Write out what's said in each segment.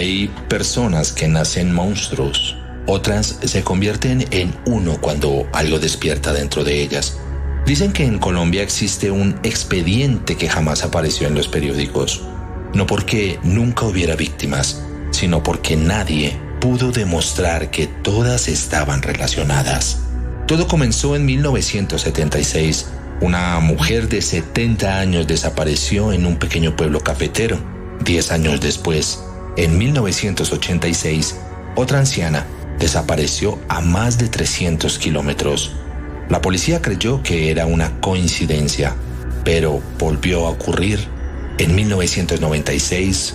Hay personas que nacen monstruos, otras se convierten en uno cuando algo despierta dentro de ellas. Dicen que en Colombia existe un expediente que jamás apareció en los periódicos, no porque nunca hubiera víctimas, sino porque nadie pudo demostrar que todas estaban relacionadas. Todo comenzó en 1976. Una mujer de 70 años desapareció en un pequeño pueblo cafetero. 10 años después, en 1986, otra anciana desapareció a más de 300 kilómetros. La policía creyó que era una coincidencia, pero volvió a ocurrir en 1996,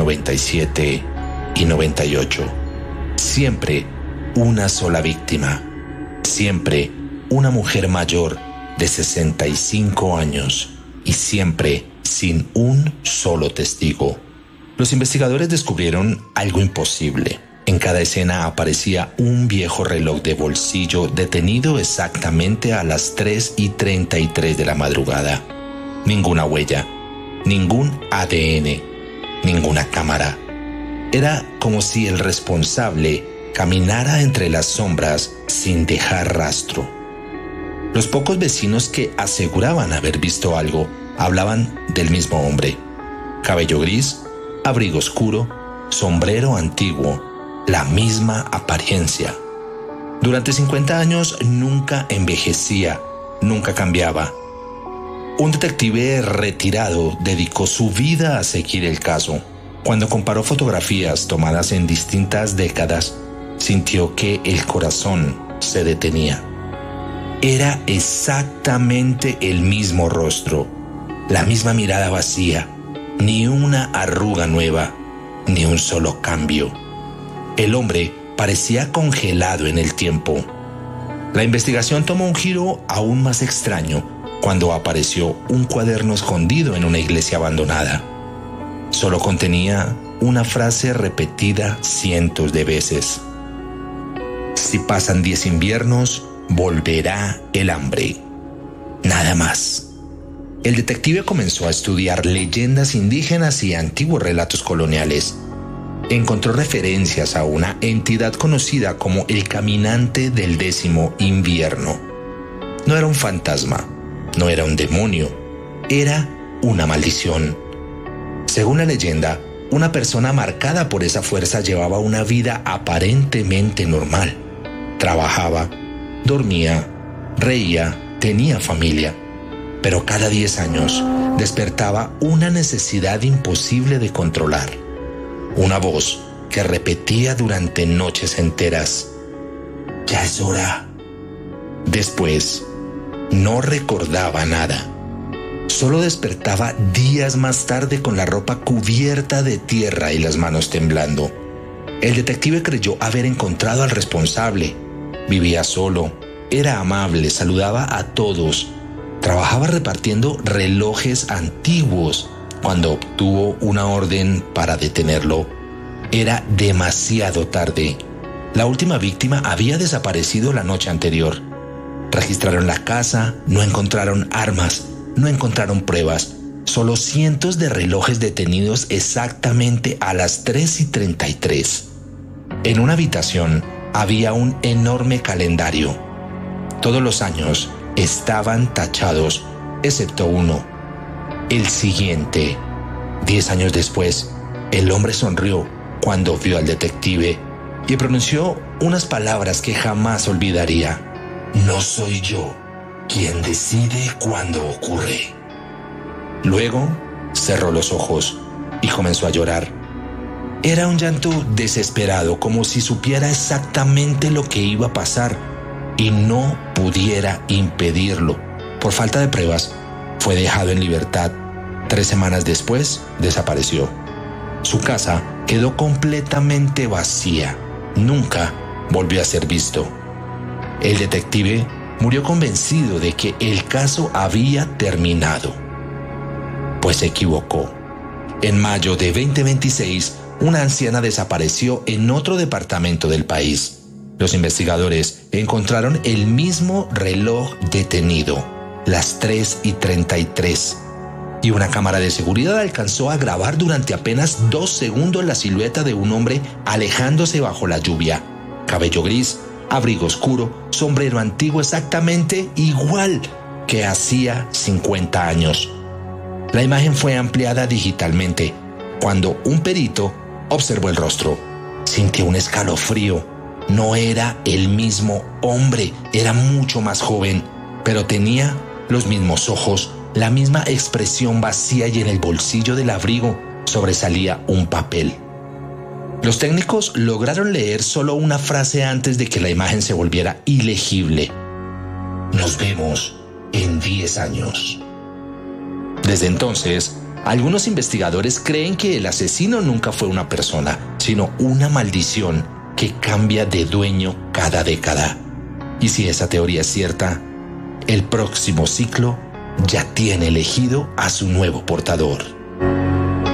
97 y 98. Siempre una sola víctima. Siempre una mujer mayor de 65 años y siempre sin un solo testigo. Los investigadores descubrieron algo imposible. En cada escena aparecía un viejo reloj de bolsillo detenido exactamente a las 3:33 de la madrugada. Ninguna huella, ningún ADN, ninguna cámara. Era como si el responsable caminara entre las sombras sin dejar rastro. Los pocos vecinos que aseguraban haber visto algo hablaban del mismo hombre. Cabello gris, abrigo oscuro, sombrero antiguo, la misma apariencia. Durante 50 años nunca envejecía, nunca cambiaba. Un detective retirado dedicó su vida a seguir el caso. Cuando comparó fotografías tomadas en distintas décadas, sintió que el corazón se detenía. Era exactamente el mismo rostro, la misma mirada vacía, ni una arruga nueva, ni un solo cambio. El hombre parecía congelado en el tiempo. La investigación tomó un giro aún más extraño cuando apareció un cuaderno escondido en una iglesia abandonada. Solo contenía una frase repetida cientos de veces. Si pasan 10 inviernos, volverá el hambre. Nada más. El detective comenzó a estudiar leyendas indígenas y antiguos relatos coloniales. Encontró referencias a una entidad conocida como el caminante del 10º invierno. No era un fantasma, no era un demonio, era una maldición. Según la leyenda, una persona marcada por esa fuerza llevaba una vida aparentemente normal. Trabajaba, dormía, reía, tenía familia, pero cada 10 años despertaba una necesidad imposible de controlar. Una voz que repetía durante noches enteras: «Ya es hora». Después, no recordaba nada. Solo despertaba días más tarde con la ropa cubierta de tierra y las manos temblando. El detective creyó haber encontrado al responsable. Vivía solo, era amable, saludaba a todos. Trabajaba repartiendo relojes antiguos. Cuando obtuvo una orden para detenerlo, era demasiado tarde. La última víctima había desaparecido la noche anterior. Registraron la casa, no encontraron armas, no encontraron pruebas, solo cientos de relojes detenidos exactamente a las 3:33. En una habitación había un enorme calendario. Todos los años estaban tachados, excepto uno. El siguiente. 10 años después, el hombre sonrió cuando vio al detective y pronunció unas palabras que jamás olvidaría. «No soy yo quien decide cuándo ocurre». Luego cerró los ojos y comenzó a llorar. Era un llanto desesperado, como si supiera exactamente lo que iba a pasar y no pudiera impedirlo. Por falta de pruebas, fue dejado en libertad. 3 semanas después, desapareció. Su casa quedó completamente vacía. Nunca volvió a ser visto. El detective murió convencido de que el caso había terminado. Pues se equivocó. En mayo de 2026, una anciana desapareció en otro departamento del país. Los investigadores encontraron el mismo reloj detenido, las 3:33, y una cámara de seguridad alcanzó a grabar durante apenas 2 segundos la silueta de un hombre alejándose bajo la lluvia. Cabello gris, abrigo oscuro, sombrero antiguo exactamente igual que hacía 50 años. La imagen fue ampliada digitalmente. Cuando un perito observó el rostro, sintió un escalofrío. No era el mismo hombre, era mucho más joven, pero tenía los mismos ojos, la misma expresión vacía y en el bolsillo del abrigo sobresalía un papel. Los técnicos lograron leer solo una frase antes de que la imagen se volviera ilegible. Nos vemos en 10 años. Desde entonces, algunos investigadores creen que el asesino nunca fue una persona, sino una maldición que cambia de dueño cada década. Y si esa teoría es cierta, el próximo ciclo ya tiene elegido a su nuevo portador.